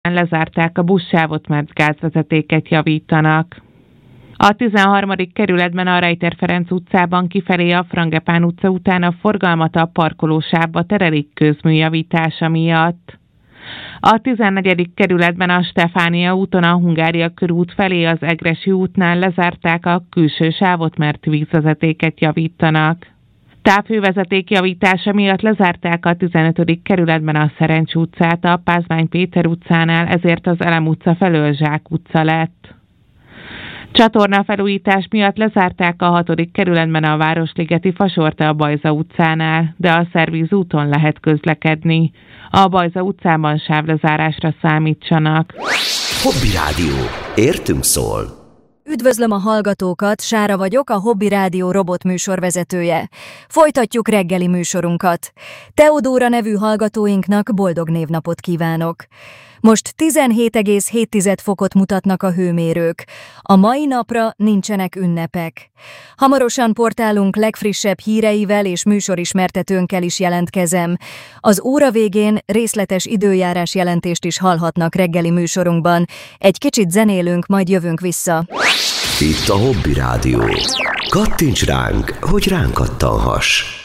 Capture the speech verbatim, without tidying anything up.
lezárták a buszsávot, mert gázvezetéket javítanak. A tizenharmadik kerületben a Rejter Ferenc utcában kifelé a Frangepán utca után a forgalmat a parkolósávba terelik közmű javítása miatt. A tizennegyedik kerületben a Stefánia úton a Hungária körút felé az Egressy útnál lezárták a külső sávot, mert vízvezetéket javítanak. Távhővezeték javítása miatt lezárták a tizenötödik kerületben a Szerencs utcát a Pázmány Péter utcánál, ezért az Elem utca felől Zsák utca lett. Csatornafelújítás miatt lezárták a hatodik kerületben a Városligeti Fasorta a Bajza utcánál, de a Szervíz úton lehet közlekedni. A Bajza utcában sávlezárásra számítsanak. Hobby Rádió. Értünk szól. Üdvözlöm a hallgatókat, Sára vagyok, a Hobby Rádió robot műsorvezetője. Folytatjuk reggeli műsorunkat. Teodóra nevű hallgatóinknak boldog névnapot kívánok. Most tizenhét egész hét fokot mutatnak a hőmérők. A mai napra nincsenek ünnepek. Hamarosan portálunk legfrissebb híreivel és műsorismertetőnkkel is jelentkezem. Az óra végén részletes időjárás jelentést is hallhatnak reggeli műsorunkban. Egy kicsit zenélünk, majd jövünk vissza. Itt a Hobby Rádió. Kattints ránk, hogy ránk kattanhass.